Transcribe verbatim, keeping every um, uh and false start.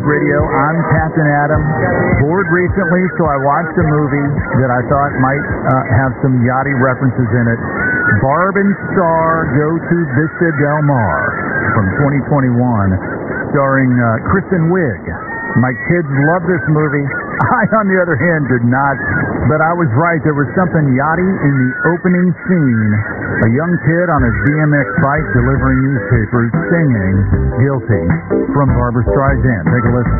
Radio. I'm Captain Adam. Bored recently, so I watched a movie that I thought might uh, have some yachty references in it. Barb and Star Go to Vista Del Mar from twenty twenty-one, starring uh, Kristen Wiig. My kids love this movie. I, on the other hand, did not. But I was right. There was something yachty in the opening scene. A young kid on his B M X bike delivering newspapers singing Guilty from Barbra Streisand. Take a listen.